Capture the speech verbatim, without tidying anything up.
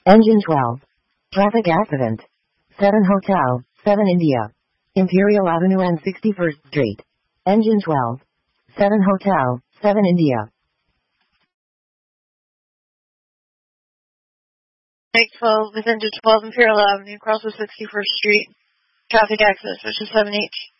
Engine twelve. Traffic accident. seven Hotel, seven India. Imperial Avenue and sixty-first Street. Engine twelve. seven Hotel, seven India. Take twelve with engine twelve Imperial Avenue, across the sixty-first Street. Traffic accident, which is seven H.